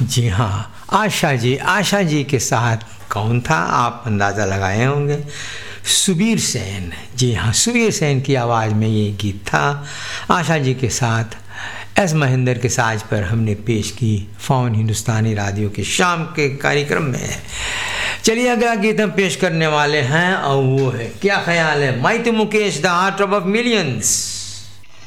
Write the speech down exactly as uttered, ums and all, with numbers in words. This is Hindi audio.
जी हाँ, आशा जी, आशा जी के साथ कौन था आप अंदाज़ा लगाए होंगे, सुबीर सेन। जी हाँ, सुबीर सेन की आवाज़ में ये गीत था। आशा जी के साथ एस महेंद्र के साज पर हमने पेश की फ़ोन हिंदुस्तानी रेडियो के शाम के कार्यक्रम में। चलिए अगला गीत हम पेश करने वाले हैं और वो है, क्या ख्याल है, mighty Mukesh the heart of millions.